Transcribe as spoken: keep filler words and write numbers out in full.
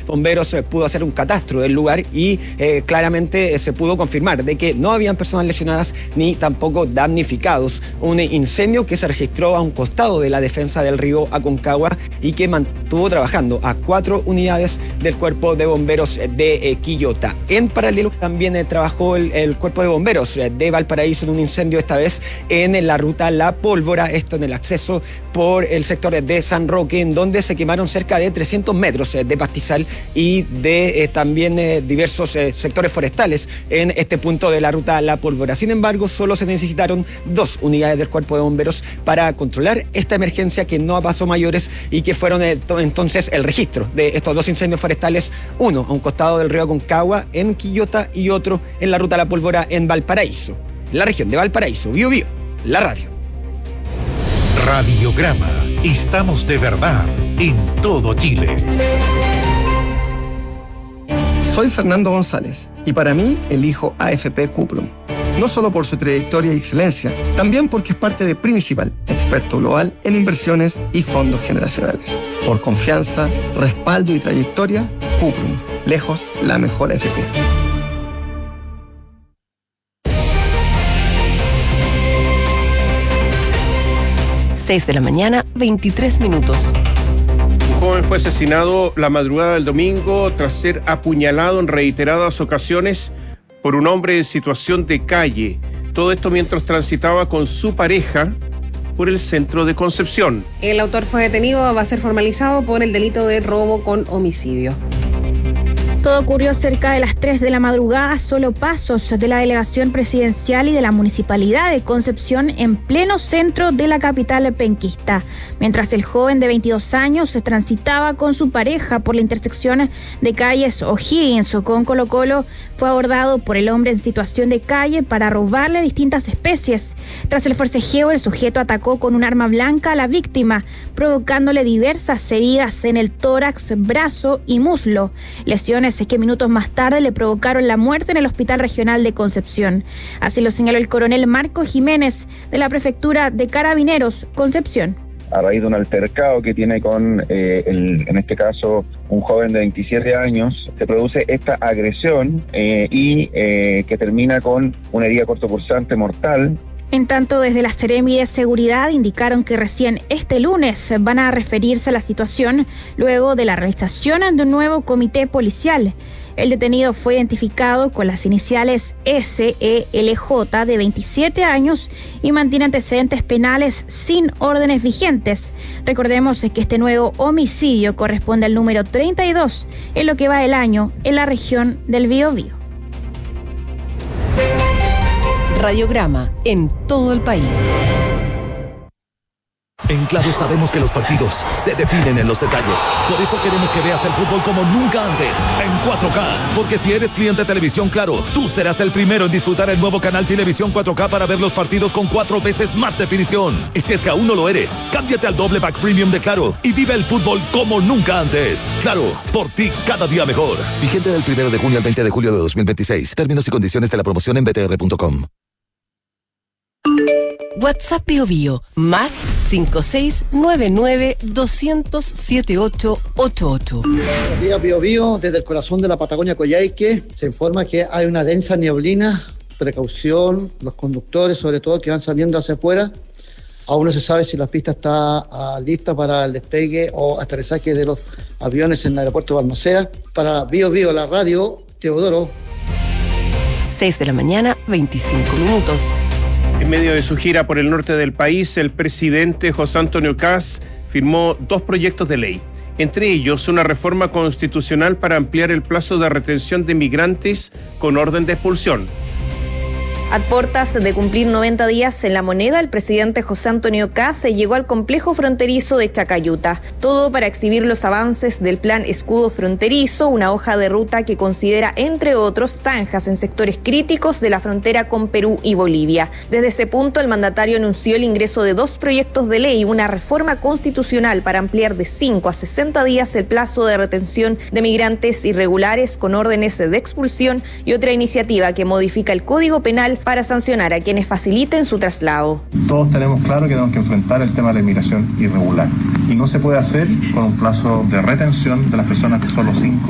Bomberos eh, pudo hacer un catastro del lugar y eh, claramente eh, se pudo confirmar de que no habían personas lesionadas ni tampoco damnificados. Un incendio que se registró a un costado de la defensa del río Aconcagua y que mantuvo trabajando a cuatro unidades del Cuerpo de Bomberos de eh, Quillota. En paralelo también eh, trabajó el, el Cuerpo de Bomberos eh, de Valparaíso en un incendio, esta vez en la ruta La Pólvora, esto en el acceso por el sector de San Roque, en donde se quemaron cerca de trescientos metros eh, de pastizal y de eh, también eh, diversos eh, sectores forestales en este punto de la ruta La Pólvora. Sin embargo, solo se necesitaron dos unidades del Cuerpo de Bomberos para controlar esta emergencia, que no pasó mayores y que fueron eh, entonces el registro de estos dos incendios forestales, uno a un costado del río Aconcagua en Quillota y otro en la ruta La Pólvora en Valparaíso. En la región de Valparaíso, Bío Bío, la radio. Radiograma. Estamos de verdad en todo Chile. Soy Fernando González y para mí elijo A F P Cuprum. No solo por su trayectoria y excelencia, también porque es parte de Principal, experto global en inversiones y fondos generacionales. Por confianza, respaldo y trayectoria, Cuprum, lejos la mejor A F P. seis de la mañana, veintitrés minutos. Un joven fue asesinado la madrugada del domingo tras ser apuñalado en reiteradas ocasiones por un hombre en situación de calle. Todo esto mientras transitaba con su pareja por el centro de Concepción. El autor fue detenido, va a ser formalizado por el delito de robo con homicidio. Todo ocurrió cerca de las tres de la madrugada, solo pasos de la delegación presidencial y de la municipalidad de Concepción en pleno centro de la capital penquista. Mientras el joven de veintidós años se transitaba con su pareja por la intersección de calles O'Higgins con Colo Colo, fue abordado por el hombre en situación de calle para robarle distintas especies. Tras el forcejeo, el sujeto atacó con un arma blanca a la víctima, provocándole diversas heridas en el tórax, brazo y muslo. Lesiones que minutos más tarde le provocaron la muerte en el Hospital Regional de Concepción. Así lo señaló el coronel Marco Jiménez de la Prefectura de Carabineros, Concepción. A raíz de un altercado que tiene con, eh, el, en este caso, un joven de veintisiete años, se produce esta agresión eh, y eh, que termina con una herida cortopunzante mortal. En tanto, desde la Seremi de Seguridad indicaron que recién este lunes van a referirse a la situación luego de la realización de un nuevo comité policial. El detenido fue identificado con las iniciales S E L J, de veintisiete años, y mantiene antecedentes penales sin órdenes vigentes. Recordemos que este nuevo homicidio corresponde al número treinta y dos en lo que va del año en la región del Biobío. Radiograma en todo el país. En Claro sabemos que los partidos se definen en los detalles. Por eso queremos que veas el fútbol como nunca antes, en cuatro K. Porque si eres cliente de Televisión Claro, tú serás el primero en disfrutar el nuevo canal Televisión cuatro K para ver los partidos con cuatro veces más definición. Y si es que aún no lo eres, cámbiate al doble pack premium de Claro y vive el fútbol como nunca antes. Claro, por ti cada día mejor. Vigente del primero de junio al veinte de julio de dos mil veintiséis. Términos y condiciones de la promoción en b t r punto com. WhatsApp Bio Bio, más cinco seis nueve nueve dos cero cero siete ocho ocho ocho. Buenos días, Bio Bio, desde el corazón de la Patagonia Coyhaique. Se informa que hay una densa neblina. Precaución, los conductores, sobre todo, que van saliendo hacia afuera. Aún no se sabe si la pista está uh, lista para el despegue o aterrizaje de los aviones en el aeropuerto de Balmaceda. Para Bio Bio, la radio, Teodoro. seis de la mañana, veinticinco minutos. En medio de su gira por el norte del país, el presidente José Antonio Kast firmó dos proyectos de ley. Entre ellos, una reforma constitucional para ampliar el plazo de retención de migrantes con orden de expulsión. A puertas de cumplir noventa días en La Moneda, el presidente José Antonio Kast llegó al complejo fronterizo de Chacayuta. Todo para exhibir los avances del plan Escudo Fronterizo, una hoja de ruta que considera, entre otros, zanjas en sectores críticos de la frontera con Perú y Bolivia. Desde ese punto, el mandatario anunció el ingreso de dos proyectos de ley, una reforma constitucional para ampliar de cinco a sesenta días el plazo de retención de migrantes irregulares con órdenes de expulsión, y otra iniciativa que modifica el Código Penal para sancionar a quienes faciliten su traslado. Todos tenemos claro que tenemos que enfrentar el tema de la inmigración irregular y no se puede hacer con un plazo de retención de las personas que son los cinco